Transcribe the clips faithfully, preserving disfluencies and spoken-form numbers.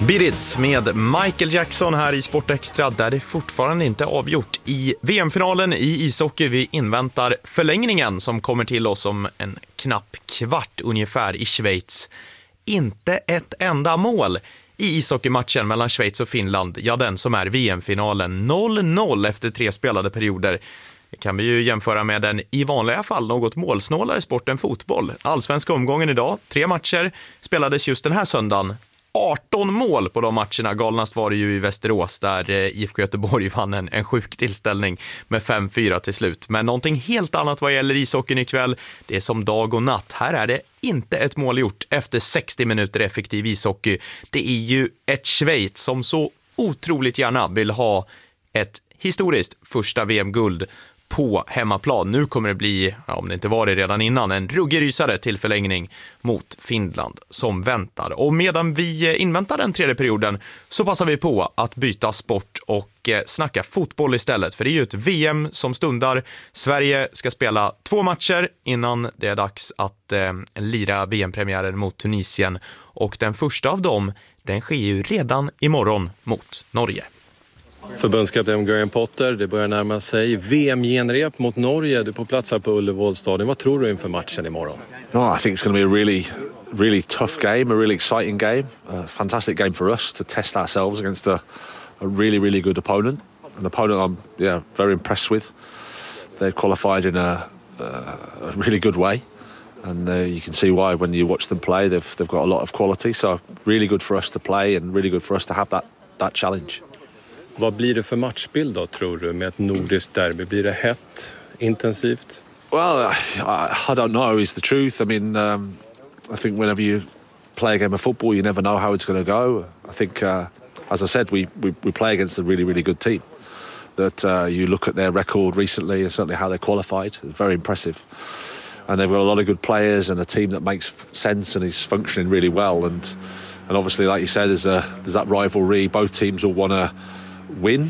Birit med Michael Jackson här i Sportextra, där det fortfarande inte är avgjort i V M-finalen i ishockey. Vi inväntar förlängningen som kommer till oss om en knapp kvart ungefär i Schweiz. Inte ett enda mål i ishockeymatchen mellan Schweiz och Finland. Ja, den som är V M-finalen. noll noll efter tre spelade perioder. Det kan vi ju jämföra med den i vanliga fall något målsnålare sport än fotboll. Allsvenska omgången idag, tre matcher, spelades just den här söndagen. arton mål på de matcherna. Galnast var det ju i Västerås där I F K Göteborg vann en, en sjuk tillställning med fem fyra till slut. Men någonting helt annat vad gäller ishockeyn ikväll. Det är som dag och natt. Här är det inte ett mål gjort efter sextio minuter effektiv ishockey. Det är ju ett Schweiz som så otroligt gärna vill ha ett historiskt första V M-guld på hemmaplan. Nu kommer det bli, ja, om det inte var det redan innan, en ruggerysare till förlängning mot Finland som väntar. Och medan vi inväntar den tredje perioden så passar vi på att byta sport och eh, snacka fotboll istället. För det är ju ett V M som stundar. Sverige ska spela två matcher innan det är dags att eh, lira V M-premiären mot Tunisien. Och den första av dem, den sker ju redan imorgon mot Norge. Förbundskapten Graham Potter, det börjar närma sig V M-genrep mot Norge. Du är på plats här på Ullevålstadion. Vad tror du inför matchen imorgon? Oh, I think it's going to be a really, really tough game, a really exciting game. A fantastic game for us to test ourselves against a, a really, really good opponent. An opponent I'm yeah, very impressed with. They've qualified in a, uh, a really good way. And uh, you can see why when you watch them play. They've, they've got a lot of quality. So really good for us to play and really good for us to have that, that challenge. Vad blir det för matchbild då, tror du, med ett nordiskt derby? Blir det hett, intensivt? Well, I, I don't know is the truth. I mean, um, I think whenever you play a game of football, you never know how it's going to go. I think, uh, as I said, we, we, we play against a really, really good team. That uh, you look at their record recently and certainly how they qualified, it's very impressive. And they've got a lot of good players and a team that makes sense and is functioning really well. And and obviously, like you said, there's a there's that rivalry. Both teams will want to win,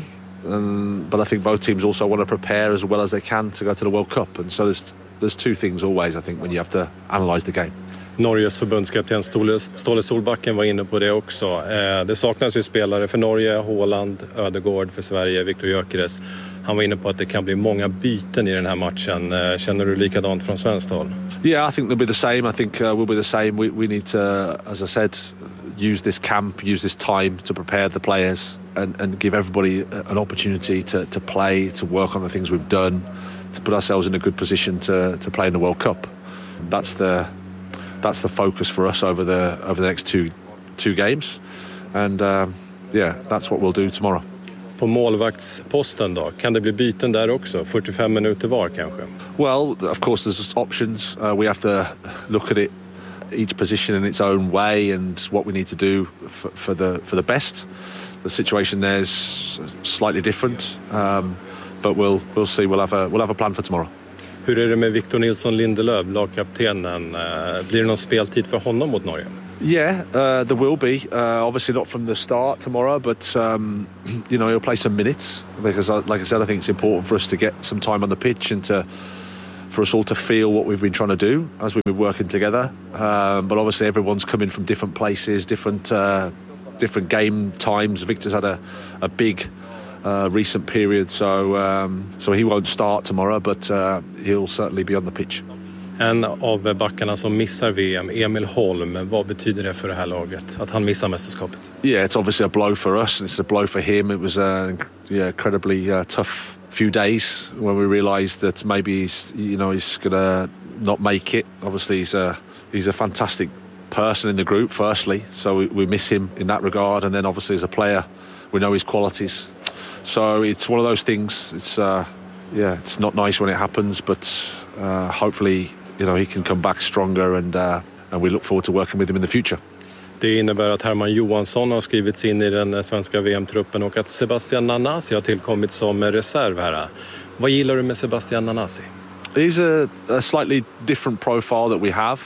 um, but I think both teams also want to prepare as well as they can to go to the World Cup. And so there's there's two things always, I think, when you have to analyse the game. Norges förbundskapten Ståle Solbacken var inne på det också. Eh, det saknas ju spelare för Norge, Haaland, Ödegård för Sverige, Viktor Gyökeres. Han var inne på att det kan bli många byten i den här matchen. Eh, känner du likadant från svenskt håll? Yeah, I think they'll be the same. I think uh, we'll be the same. We, we need to, as I said, use this camp, use this time to prepare the players and, and give everybody an opportunity to, to play, to work on the things we've done, to put ourselves in a good position to, to play in the World Cup. That's the that's the focus for us over the over the next two two games, and um, yeah, that's what we'll do tomorrow. På målvaktsposten då, kan det bli byten där också? fyrtiofem minuter var kanske? Well, of course there's options. Uh, we have to look at it, each position in its own way, and what we need to do for, for the for the best. The situation there is slightly different, um, but we'll we'll see. We'll have a we'll have a plan for tomorrow. Hur är det med Victor Nilsson Lindelöf, lagkaptenen? Blir det någon speltid för honom mot Norge? Yeah, uh, there will be. Uh, obviously not from the start tomorrow, but um, you know, he'll play some minutes because, uh, like I said, I think it's important for us to get some time on the pitch and to for us all to feel what we've been trying to do as we've been working together. Um, but obviously, everyone's coming from different places, different uh, different game times. Victor's had a a big. Uh, recent period, so um, so he won't start tomorrow, but uh, he'll certainly be on the pitch. En av backarna som missar V M, Emil Holm, vad betyder det för det här laget att han missar mästerskapet? Yeah, it's obviously a blow for us, and it's a blow for him. It was a yeah, incredibly uh, tough few days when we realised that maybe he's you know he's gonna not make it. Obviously, he's a he's a fantastic person in the group. Firstly, so we, we miss him in that regard, and then obviously as a player, we know his qualities. So it's one of those things. It's uh, yeah, it's not nice when it happens, but uh, hopefully, you know, he can come back stronger, and uh, and we look forward to working with him in the future. Det innebär att Herman Johansson har skrivits in i den svenska V M-truppen och att Sebastian Nanasi har tillkommit som reserv här. Vad gillar du med Sebastian Nanasi? He's a, a slightly different profile that we have.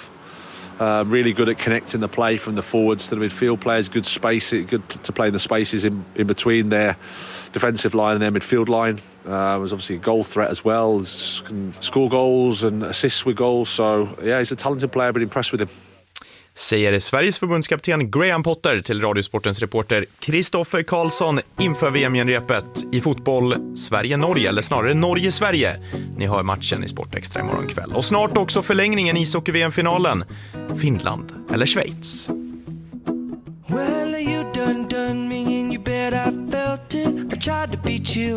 Uh, really good at connecting the play from the forwards to the midfield players. Good space, good to play in the spaces in, in between their defensive line and their midfield line. Uh, was obviously a goal threat as well. Can score goals and assists with goals. So yeah, he's a talented player. I've been impressed with him. Säger Sveriges förbundskapten Graham Potter till Radiosportens reporter Kristoffer Karlsson inför V M-genrepet i fotboll Sverige-Norge, eller snarare Norge-Sverige. Ni har matchen i Sportextra imorgon kväll. Och snart också förlängningen i ishockey-V M-finalen. Finland eller Schweiz. Well, you done done me and you bet I felt it. I tried to beat you